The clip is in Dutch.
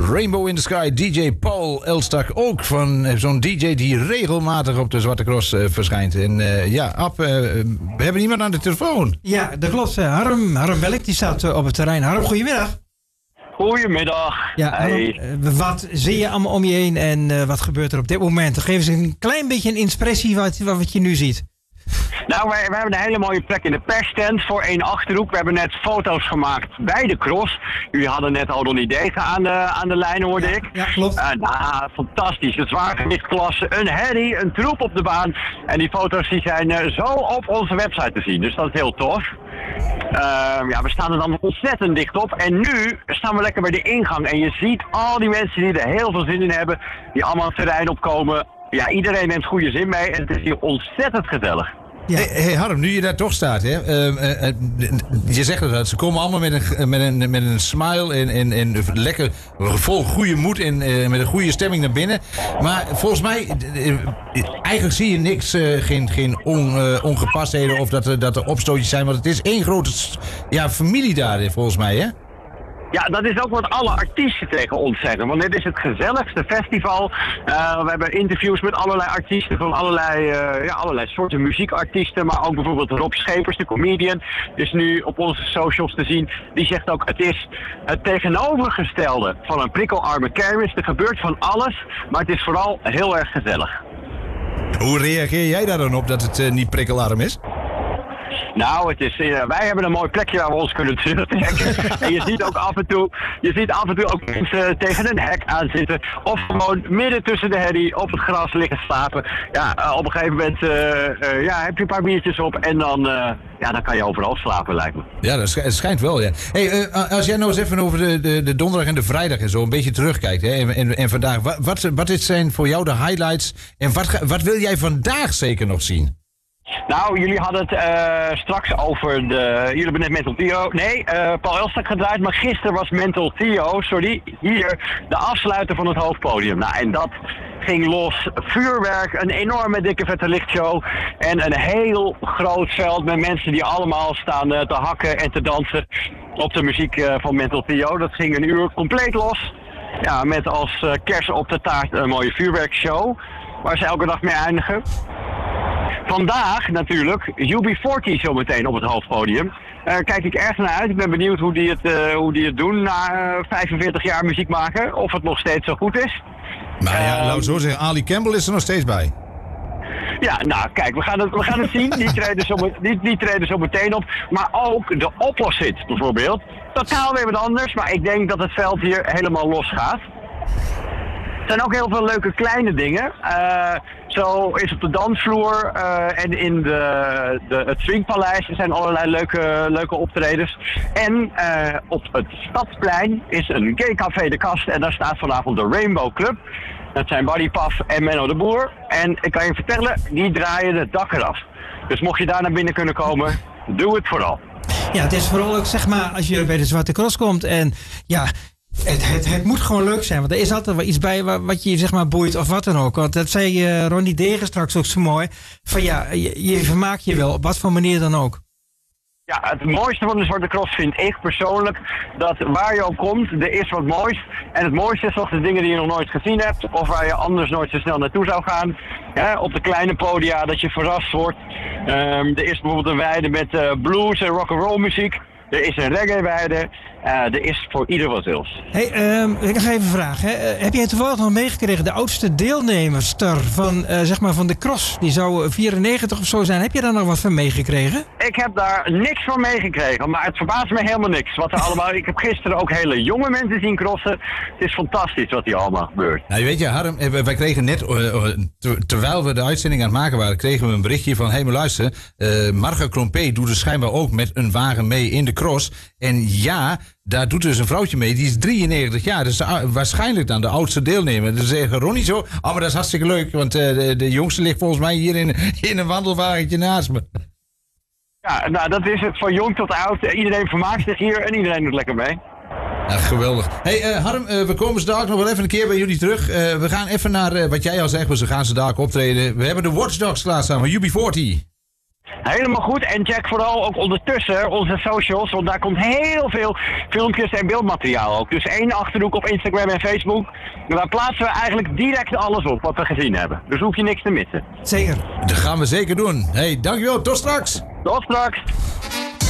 Rainbow in the Sky, DJ Paul Elstak. Ook van zo'n DJ die regelmatig op de Zwarte Cross verschijnt. En Ab, we hebben iemand aan de telefoon. Ja, dat klopt. Harm Welk, die staat op het terrein. Harm, goedemiddag. Goedemiddag. Ja, hey. Wat zie je allemaal om je heen en wat gebeurt er op dit moment? Geef eens een klein beetje een impressie wat je nu ziet. Nou, wij hebben een hele mooie plek in de perstent voor 1 Achterhoek. We hebben net foto's gemaakt bij de cross. Jullie hadden net Ronnie Degen aan de lijn, hoorde ik. Ja, klopt. Fantastisch. Een zwaargewichtklasse, een herrie, een troep op de baan. En die foto's die zijn zo op onze website te zien. Dus dat is heel tof. We staan er dan ontzettend dicht op. En nu staan we lekker bij de ingang. En je ziet al die mensen die er heel veel zin in hebben. Die allemaal het terrein opkomen. Ja, iedereen neemt goede zin mee. En het is hier ontzettend gezellig. Ja. Hey Harm, nu je daar toch staat, hè? Je zegt het al, ze komen allemaal met een smile en lekker vol goede moed en met een goede stemming naar binnen. Maar volgens mij, eigenlijk zie je niks, geen ongepastheden of dat er opstootjes zijn, want het is één grote familie daar, volgens mij, hè? Ja, dat is ook wat alle artiesten tegen ons zeggen. Want dit is het gezelligste festival. We hebben interviews met allerlei artiesten van allerlei soorten muziekartiesten. Maar ook bijvoorbeeld Rob Schepers, de comedian. Dus nu op onze socials te zien. Die zegt ook, het is het tegenovergestelde van een prikkelarme kermis. Er gebeurt van alles, maar het is vooral heel erg gezellig. Hoe reageer jij daar dan op dat het niet prikkelarm is? Nou, wij hebben een mooi plekje waar we ons kunnen terugtrekken. En je ziet af en toe ook mensen tegen een hek aan zitten. Of gewoon midden tussen de herrie op het gras liggen slapen. Ja, op een gegeven moment heb je een paar biertjes op en dan kan je overal slapen, lijkt me. Ja, dat schijnt wel, ja. Hey, als jij nou eens even over de donderdag en de vrijdag en zo een beetje terugkijkt, hè, en vandaag. Wat zijn voor jou de highlights en wat wil jij vandaag zeker nog zien? Nou, jullie hadden het straks over jullie hebben net Mental Theo. Nee, Paul Elstak gedraaid, maar gisteren was Mental Theo, hier de afsluiter van het hoofdpodium. Nou, en dat ging los. Vuurwerk, een enorme dikke vette lichtshow en een heel groot veld met mensen die allemaal staan te hakken en te dansen op de muziek van Mental Theo. Dat ging 1 uur compleet los. Ja, met als kers op de taart een mooie vuurwerkshow, waar ze elke dag mee eindigen. Vandaag natuurlijk, UB40 zometeen op het hoofdpodium. Kijk ik erg naar uit. Ik ben benieuwd hoe die het doen na 45 jaar muziek maken. Of het nog steeds zo goed is. Maar ja, laten we zo zeggen, Ali Campbell is er nog steeds bij. Ja, nou kijk, we gaan het zien. Die treden zo meteen op. Maar ook de Opposite bijvoorbeeld. Totaal weer wat anders, maar ik denk dat het veld hier helemaal los gaat. Er zijn ook heel veel leuke kleine dingen. Zo is op de dansvloer en in het Swingpaleis zijn allerlei leuke optredens. En op het Stadsplein is een gaycafé De Kast en daar staat vanavond de Rainbow Club. Dat zijn Buddy Paf en Menno de Boer. En ik kan je vertellen, die draaien het dak eraf. Dus mocht je daar naar binnen kunnen komen, doe het vooral. Ja, het is vooral ook, zeg maar, als je bij de Zwarte Cross komt en ja... Het moet gewoon leuk zijn, want er is altijd wel iets bij wat je zeg maar boeit of wat dan ook. Want dat zei Ronnie Degen straks ook zo mooi. Van ja, je vermaakt je wel, op wat voor manier dan ook. Ja, het mooiste van de Zwarte Cross vind ik persoonlijk dat waar je ook komt, er is wat moois. En het mooiste is toch de dingen die je nog nooit gezien hebt of waar je anders nooit zo snel naartoe zou gaan. Ja, op de kleine podia, dat je verrast wordt. Er is bijvoorbeeld een weide met blues en rock'n'roll muziek. Er is een reggae-weide. Er is voor ieder wat wils. Hey, ik nog even een vraag. Hè? Heb jij toevallig nog meegekregen de oudste deelnemerster van de cross? Die zou 94 of zo zijn. Heb je daar nog wat van meegekregen? Ik heb daar niks van meegekregen, maar het verbaast me helemaal niks. Wat er allemaal. Ik heb gisteren ook hele jonge mensen zien crossen. Het is fantastisch wat hier allemaal gebeurt. Nou, je weet je, Harm, wij kregen net, terwijl we de uitzending aan het maken waren, kregen we een berichtje van, hé, maar luister, Marga Klompé doet dus schijnbar ook met een wagen mee in de cross. En ja, daar doet dus een vrouwtje mee, die is 93 jaar. Dus waarschijnlijk dan de oudste deelnemer. Dus zeggen Ronnie zo, maar dat is hartstikke leuk, want de jongste ligt volgens mij hier in een wandelwagentje naast me. Ja, nou dat is het, van jong tot oud. Iedereen vermaakt zich hier en iedereen doet lekker mee. Ja, geweldig. Hey Harm, we komen zo dadelijk nog wel even een keer bij jullie terug. We gaan even naar wat jij al zegt, we gaan ze dadelijk optreden. We hebben de Watchdogs klaarstaan van UB40. Helemaal goed. En check vooral ook ondertussen onze socials, want daar komt heel veel filmpjes en beeldmateriaal ook. Dus 1 Achterhoek op Instagram en Facebook. En daar plaatsen we eigenlijk direct alles op wat we gezien hebben. Dus hoef je niks te missen. Zeker. Dat gaan we zeker doen. Hey, dankjewel. Tot straks. Tot straks.